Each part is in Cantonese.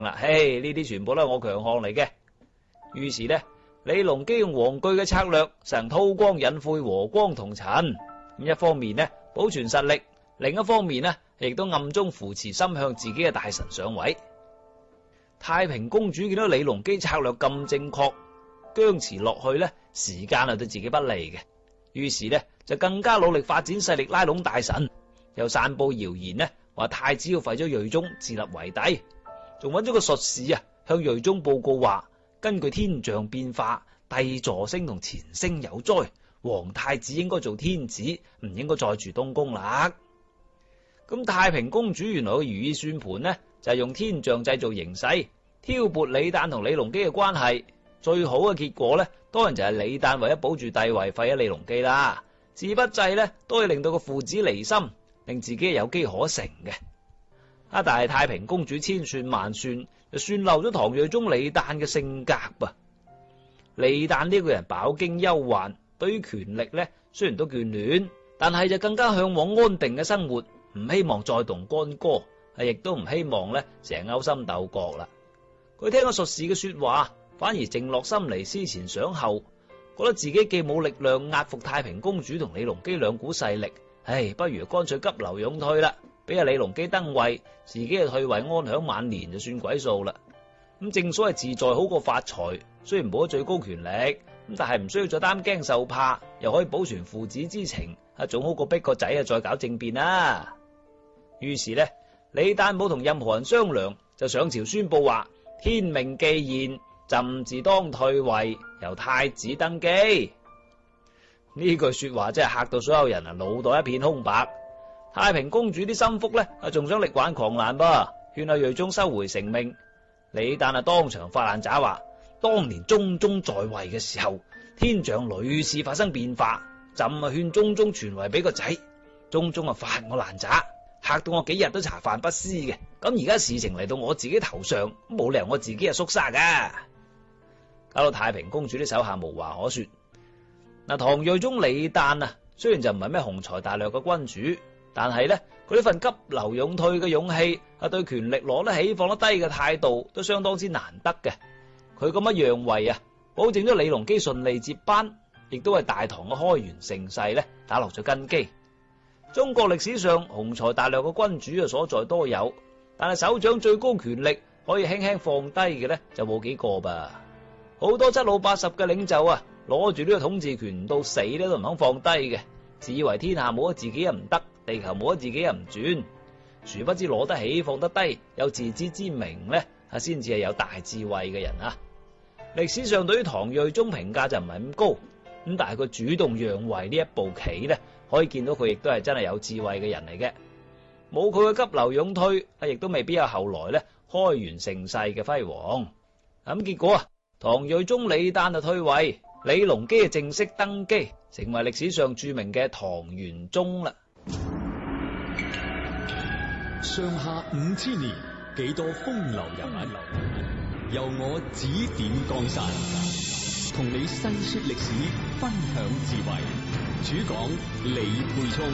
啦，嘿，呢啲全部都係我強項嚟嘅。於是呢，李隆基用黃句嘅策略，實行韜光隱晦、和光同塵。咁一方面呢，保存實力，另一方面呢，亦都暗中扶持心向自己嘅大臣上位。太平公主見到李隆基策略咁正確，僵持落去呢，時間係對自己不利嘅。於是呢，就更加努力發展勢力，拉攏大臣，又散布謠言呢，話太子要廢咗睿宗，自立為帝，仲揾咗個術士啊，向睿宗報告話，根據天象變化，帝座星同前星有災，皇太子應該做天子，唔應該再住東宮啦。咁太平公主原來嘅如意算盤呢，就係用天象製造形勢，挑撥李旦同李隆基嘅關係。最好嘅結果呢，當然就係李旦為咗保住帝位，廢咗李隆基啦。自不濟呢，都可以令到個父子離心，令自己有機可乘嘅。但係太平公主千算萬算，就算漏咗唐睿宗李旦嘅性格噃。李旦呢個人飽經憂患，對於權力呢，雖然都眷戀，但係就更加向往安定嘅生活，唔希望再動干戈，亦都唔希望呢成日勾心鬥角啦。佢聽咗術士嘅說話，反而靜落心嚟，思前想後，覺得自己既冇力量壓服太平公主同李隆基兩股勢力，不如乾脆急流勇退啦，俾阿李隆基登位，自己就退位安享晚年就算鬼數啦。咁正所謂自在好過發財，雖然冇咗最高權力，咁但係唔需要再擔驚受怕，又可以保存父子之情，總好過逼個仔再搞政變啦。於是呢，李旦冇同任何人商量，就上朝宣布話，天命既現，朕自當退位，由太子登基。呢句說話真係嚇到所有人腦袋一片空白。太平公主啲心腹呢，仲想力挽狂瀾噃，勸阿睿宗收回成命。李旦當場發爛渣話，當年中宗在位嘅時候，天象屢次發生變化，朕勸中宗傳位俾個仔，中宗發我爛渣，嚇到我幾日都茶飯不思嘅。咁而家事情嚟到我自己頭上，冇理由我自己係縮沙噶，搞到太平公主啲手下無話可說。唐睿宗李旦雖然就唔係咩雄才大略嘅君主，但係呢，佢呢份急流勇退嘅勇氣，對權力攞得起放得低嘅態度，都相當之難得嘅。佢咁樣讓位保證咗李隆基順利接班，亦都係大唐嘅開元盛世呢打落咗根基。中國歷史上雄才大略嘅君主所在多有，但係手掌最高權力可以輕輕放低嘅呢，就冇幾個噃。好多七老八十嘅領袖攞住呢個統治權到死咧都唔肯放低嘅，自以為天下冇咗自己又唔得，地球冇咗自己又唔轉，殊不知攞得起放得低，有自知之明咧，先至係有大智慧嘅人啊！歷史上對於唐睿宗評價就唔係咁高，咁但係佢主動讓位呢一步棋咧，可以見到佢亦都係真係有智慧嘅人嚟嘅。冇佢嘅急流勇退，亦都未必有後來咧開元盛世嘅輝煌。咁結果唐睿宗李旦就退位，李隆基正式登基，成為歷史上著名嘅唐玄宗啦。 上下5000年，幾多風流人物，由我指點江山，同你細說歷史，分享智慧。主講李沛聰。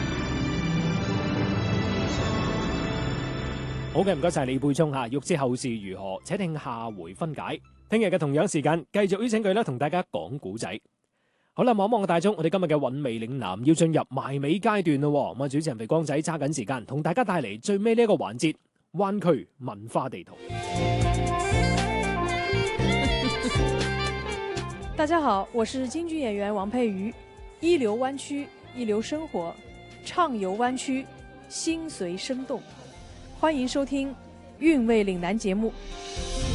好嘅，唔該晒李沛聰吓。欲知後事如何，且聽下回分解。聽日嘅同樣時間，繼續邀請佢同大家講古仔。好啦，望一望個大鐘，我哋今日嘅韻味嶺南要進入埋尾階段咯。咁啊，主持人肥光仔揸緊時間，同大家帶嚟最尾呢一個環節——灣區文化地圖。 大家好，我是京劇演員王佩瑜。一流灣區，一流生活，暢遊灣區，心隨生動。歡迎收聽《韻味嶺南》節目。